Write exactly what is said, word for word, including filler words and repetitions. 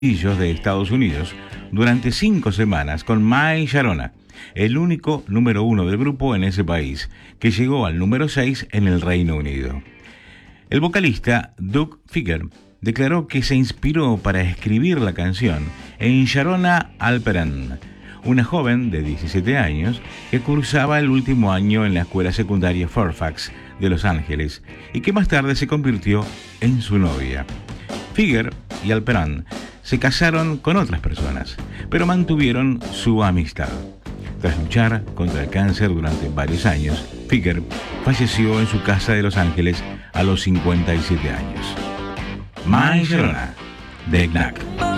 de Estados Unidos durante cinco semanas con My Sharona, el único número uno del grupo en ese país, que llegó al número seis en el Reino Unido. El vocalista Doug Figger declaró que se inspiró para escribir la canción en Sharona Alperin, una joven de diecisiete años que cursaba el último año en la escuela secundaria Fairfax de Los Ángeles y que más tarde se convirtió en su novia. Figger y Alperin se casaron con otras personas, pero mantuvieron su amistad. Tras luchar contra el cáncer durante varios años, Figger falleció en su casa de Los Ángeles a los cincuenta y siete años. My Sharona, de Knack.